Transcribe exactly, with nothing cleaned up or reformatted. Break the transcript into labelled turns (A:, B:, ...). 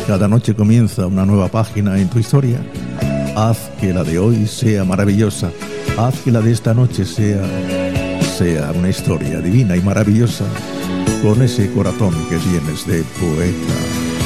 A: Cada noche comienza una nueva página en tu historia. Haz que la de hoy sea maravillosa. Haz que la de esta noche sea, sea una historia divina y maravillosa, con ese corazón que tienes de poeta.